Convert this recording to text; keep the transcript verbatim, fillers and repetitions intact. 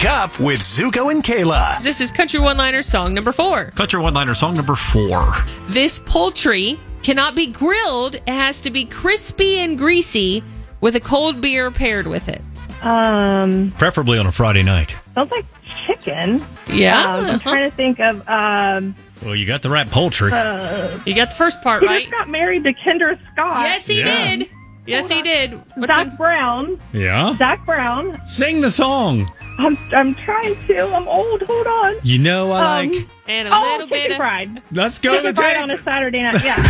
Wake up with Zuko and Kayla. This is Country One-Liner song number four. Country One-Liner song number four. This poultry cannot be grilled. It has to be crispy and greasy with a cold beer paired with it. Um, Preferably on a Friday night. sounds like chicken. Yeah. Um, I'm trying to think of. Um, Well, you got the right poultry. uh, You got the first part he right. just got married to Kendra Scott. Yes, he Yeah. did. Yes, he did. What's Zach in- Brown. Yeah? Zach Brown. Sing the song. I'm I'm trying to. I'm old. Hold on. You know I Um, like. and a oh, little chicken bit of... fried. Let's go to Chicken the fried tape. on a Saturday night. Yeah.